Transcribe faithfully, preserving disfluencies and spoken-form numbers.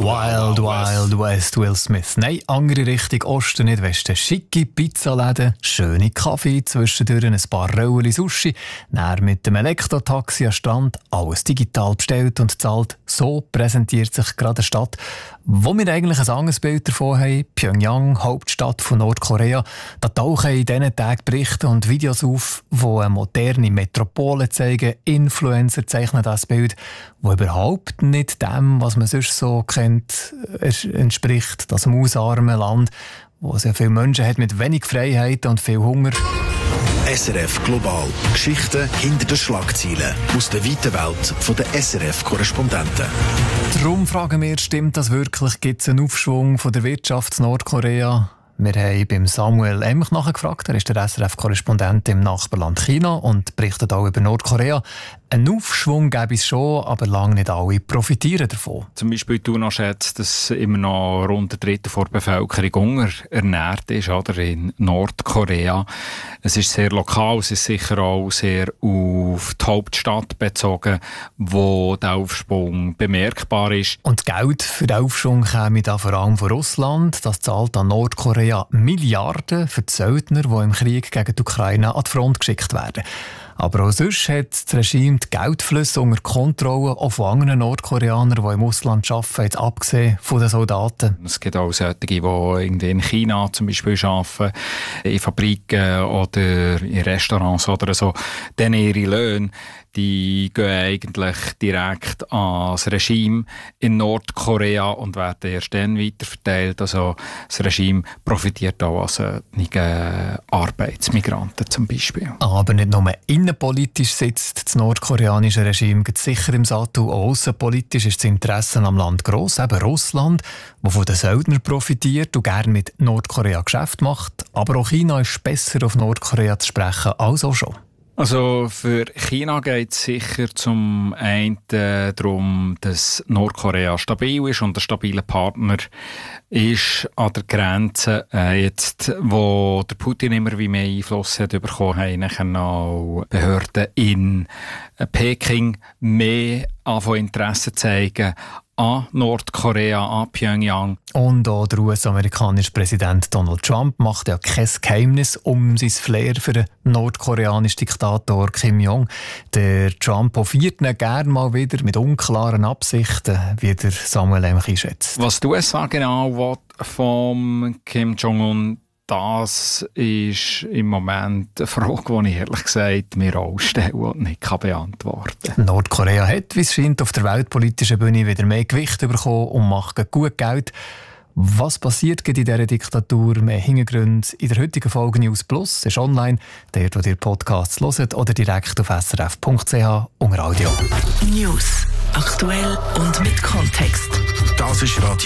Wild Wild West, Will Smith. Nein, andere Richtung Osten, nicht Westen. Schicke Pizzaläden, schöne Kaffee, zwischendurch ein paar Röllchen Sushi, dann mit dem Elektrotaxi an Strand, alles digital bestellt und zahlt. So präsentiert sich gerade eine Stadt, wo wir eigentlich ein anderes Bild davon haben. Pyongyang, Hauptstadt von Nordkorea. Da tauchen in diesen Tagen Berichte und Videos auf, die eine moderne Metropole zeigen. Influencer zeichnen das Bild, das überhaupt nicht dem, was man sonst so kennt, entspricht. Das mausarme Land, wo sehr viele Menschen hat mit wenig Freiheit und viel Hunger. S R F Global. Geschichten hinter den Schlagzeilen. Aus der weiten Welt von den S R F-Korrespondenten. Darum fragen wir, stimmt das wirklich? Gibt es einen Aufschwung von der Wirtschaft in Nordkorea? Wir haben beim Samuel Emch nachgefragt. Er ist der S R F-Korrespondent im Nachbarland China und berichtet auch über Nordkorea. Einen Aufschwung gäbe es schon, aber lange nicht alle profitieren davon. Zum Beispiel die UNO schätzt, dass immer noch rund ein Drittel der Bevölkerung unterernährt ist, oder, in Nordkorea. Es ist sehr lokal, es ist sicher auch sehr auf die Hauptstadt bezogen, wo der Aufschwung bemerkbar ist. Und Geld für den Aufschwung käme da vor allem von Russland. Das zahlt an Nordkorea Milliarden für die Söldner, die im Krieg gegen die Ukraine an die Front geschickt werden. Aber auch sonst hat das Regime die Geldflüsse unter Kontrolle, auch von anderen Nordkoreanern, die im Ausland arbeiten, jetzt abgesehen von den Soldaten. Es gibt auch solche, die irgendwie in China zum Beispiel arbeiten, in Fabriken oder in Restaurants oder so. Dann ihre Löhne, die gehen eigentlich direkt ans Regime in Nordkorea und werden erst dann weiterverteilt. Also das Regime profitiert auch als solche Arbeitsmigranten zum Beispiel. Aber nicht nur innenpolitisch sitzt das nordkoreanische Regime sicher im Sattel. Auch aussenpolitisch ist das Interesse am Land gross, eben Russland, das von den Söldnern profitiert und gerne mit Nordkorea Geschäft macht. Aber auch China ist besser auf Nordkorea zu sprechen als auch schon. Also für China geht es sicher zum einen darum, dass Nordkorea stabil ist und ein stabiler Partner ist an der Grenze. Äh, jetzt, wo der Putin immer wie mehr Einfluss hat bekommen, haben auch Behörden in Peking mehr anfangen Interesse zeigen an Nordkorea, an Pyongyang. Und auch der U S-amerikanische Präsident Donald Trump macht ja kein Geheimnis um sein Flair für den nordkoreanischen Diktator Kim Jong. Der Trump hofiert ihn gerne mal wieder mit unklaren Absichten, wie der Samuel Emch einschätzt. Was die U S A genau will vom Kim Jong-un, das ist im Moment eine Frage, die ich ehrlich gesagt mir auch stelle und nicht beantworten kann. Nordkorea hat, wie es scheint, auf der weltpolitischen Bühne wieder mehr Gewicht bekommen und macht gut Geld. Was passiert in dieser Diktatur? Mehr Hintergründe in der heutigen Folge News Plus. Ist online, dort, wo ihr Podcasts hört, oder direkt auf s r f punkt c h unter Audio. News. Aktuell und mit Kontext. Das ist Radio